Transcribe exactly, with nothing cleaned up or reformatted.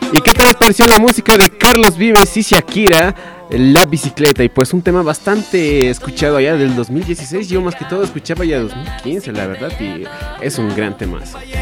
¿Y qué tal les pareció la música de Carlos Vives y Shakira? La bicicleta, y pues un tema bastante escuchado allá del dos mil dieciséis. Yo más que todo escuchaba ya dos mil quince, la verdad, y es un gran tema.